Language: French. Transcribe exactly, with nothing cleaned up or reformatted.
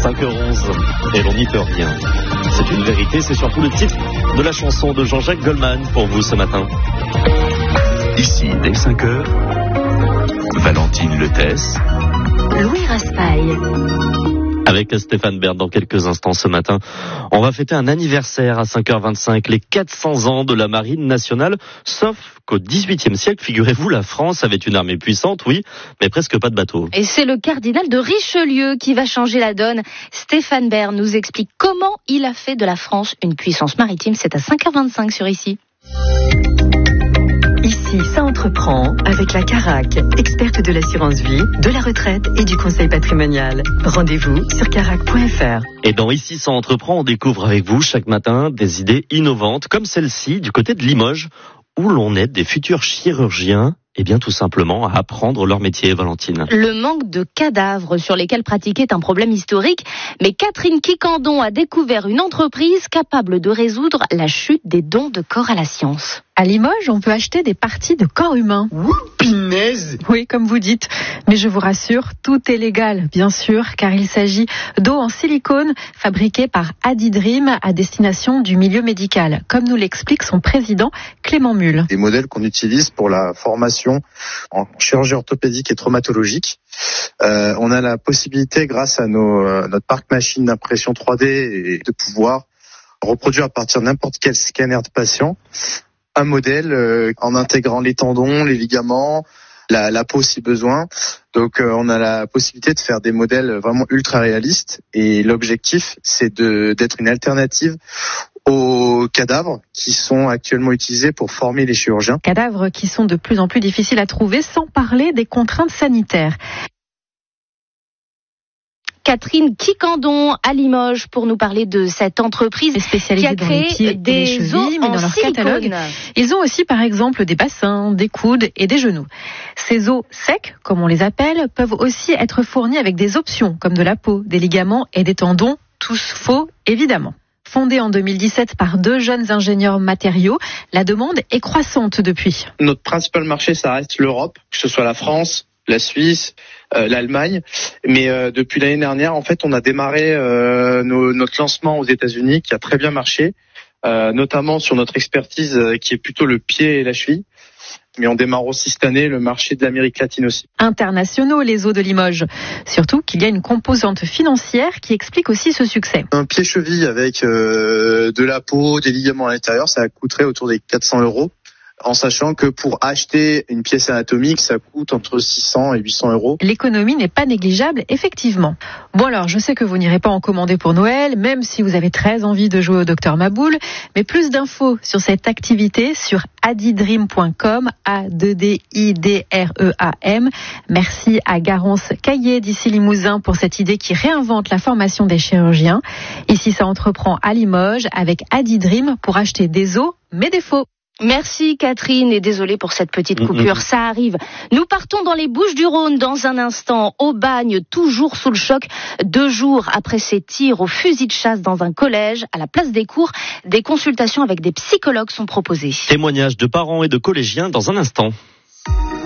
cinq heures onze et l'on n'y peut rien. C'est une vérité, c'est surtout le titre de la chanson de Jean-Jacques Goldman pour vous ce matin. Ici, dès cinq heures, Valentine Letès, Louis Raspail. Avec Stéphane Bern dans quelques instants ce matin. On va fêter un anniversaire à cinq heures vingt-cinq, les quatre cents ans de la Marine nationale, sauf qu'au dix-huitième siècle, figurez-vous, la France avait une armée puissante, oui, mais presque pas de bateaux. Et c'est le cardinal de Richelieu qui va changer la donne. Stéphane Bern nous explique comment il a fait de la France une puissance maritime. C'est à cinq heures vingt-cinq sur Ici. Ici, ça entreprend avec la Carac, experte de l'assurance vie, de la retraite et du conseil patrimonial. Rendez-vous sur carac point f r. Et dans Ici, ça entreprend, on découvre avec vous chaque matin des idées innovantes, comme celle-ci du côté de Limoges, où l'on aide des futurs chirurgiens, et bien tout simplement à apprendre leur métier, Valentine. Le manque de cadavres sur lesquels pratiquer est un problème historique, mais Catherine Quiquendon a découvert une entreprise capable de résoudre la chute des dons de corps à la science. À Limoges, on peut acheter des parties de corps humains. Ouh, pinaise! Oui, comme vous dites. Mais je vous rassure, tout est légal, bien sûr, car il s'agit d'eau en silicone fabriquée par Adidream à destination du milieu médical, comme nous l'explique son président Clément Mulle. Des modèles qu'on utilise pour la formation en chirurgie orthopédique et traumatologique. Euh, on a la possibilité, grâce à nos, euh, notre parc machine d'impression trois D, et de pouvoir reproduire à partir de n'importe quel scanner de patient un modèle euh, en intégrant les tendons, les ligaments, la, la peau si besoin. Donc euh, on a la possibilité de faire des modèles vraiment ultra réalistes, et l'objectif c'est de d'être une alternative aux cadavres qui sont actuellement utilisés pour former les chirurgiens. Cadavres qui sont de plus en plus difficiles à trouver, sans parler des contraintes sanitaires. Catherine Quiquendon à Limoges pour nous parler de cette entreprise qui a créé des os mais en dans leur silicone. catalogue, ils ont aussi par exemple des bassins, des coudes et des genoux. Ces os secs, comme on les appelle, peuvent aussi être fournis avec des options comme de la peau, des ligaments et des tendons, tous faux évidemment. Fondée en deux mille dix-sept par deux jeunes ingénieurs matériaux, la demande est croissante depuis. Notre principal marché, ça reste l'Europe, que ce soit la France, la Suisse, euh, l'Allemagne. Mais euh, depuis l'année dernière, en fait, on a démarré euh, nos, notre lancement aux États-Unis, qui a très bien marché, euh, notamment sur notre expertise euh, qui est plutôt le pied et la cheville. Mais on démarre aussi cette année le marché de l'Amérique latine aussi. Internationaux, les os de Limoges. Surtout qu'il y a une composante financière qui explique aussi ce succès. Un pied-cheville avec euh, de la peau, des ligaments à l'intérieur, ça coûterait autour des quatre cents euros. En sachant que pour acheter une pièce anatomique, ça coûte entre six cents et huit cents euros. L'économie n'est pas négligeable, effectivement. Bon alors, je sais que vous n'irez pas en commander pour Noël, même si vous avez très envie de jouer au docteur Maboul, mais plus d'infos sur cette activité sur adidream point com, A deux D I D R E A M. Merci à Garance Caillé d'ici Limousin pour cette idée qui réinvente la formation des chirurgiens. Ici, ça entreprend à Limoges avec Adidream pour acheter des os, mais des faux. Merci Catherine, et désolée pour cette petite coupure, mmh, mmh. Ça arrive. Nous partons dans les Bouches-du-Rhône dans un instant, au Bagne, toujours sous le choc. Deux jours après ces tirs au fusil de chasse dans un collège, à la place des cours, des consultations avec des psychologues sont proposées. Témoignages de parents et de collégiens dans un instant.